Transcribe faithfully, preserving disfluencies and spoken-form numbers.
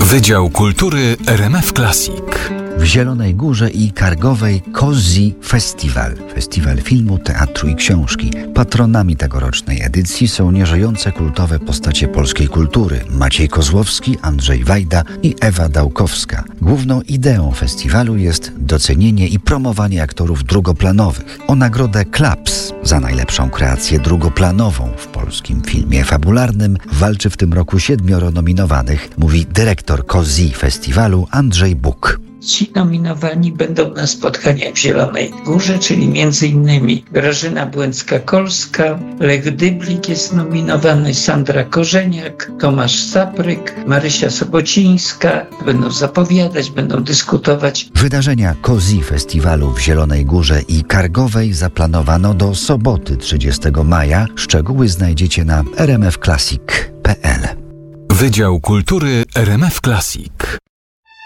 Wydział Kultury R M F Classic. W Zielonej Górze i Kargowej Cozy Festival. Festiwal filmu, teatru i książki. Patronami tegorocznej edycji są nieżyjące kultowe postacie polskiej kultury. Maciej Kozłowski, Andrzej Wajda i Ewa Dałkowska. Główną ideą festiwalu jest docenienie i promowanie aktorów drugoplanowych. O nagrodę Klaps za najlepszą kreację drugoplanową w polskim filmie fabularnym walczy w tym roku siedmioro nominowanych, mówi dyrektor Cozy Festiwalu Andrzej Buk. Ci nominowani będą na spotkaniach w Zielonej Górze, czyli między innymi Grażyna Błęcka-Kolska, Lech Dyblik jest nominowany, Sandra Korzeniak, Tomasz Sapryk, Marysia Sobocińska. Będą zapowiadać, będą dyskutować. Wydarzenia Cozy Festiwalu w Zielonej Górze i Kargowej zaplanowano do soboty trzydziestego maja. Szczegóły znajdziecie na r m f classic kropka p l. Wydział Kultury R M F Classic.